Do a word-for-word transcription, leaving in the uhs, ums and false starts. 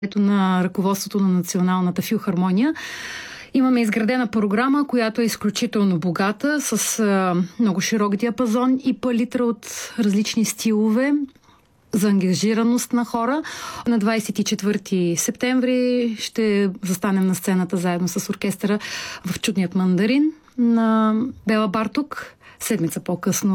ето на ръководството на Националната филхармония. Имаме изградена програма, която е изключително богата, с а, много широк диапазон и палитра от различни стилове за ангажираност на хора. На двадесет и четвърти септември ще застанем на сцената заедно с оркестъра в Чудният мандарин на Бела Барток. Седмица по-късно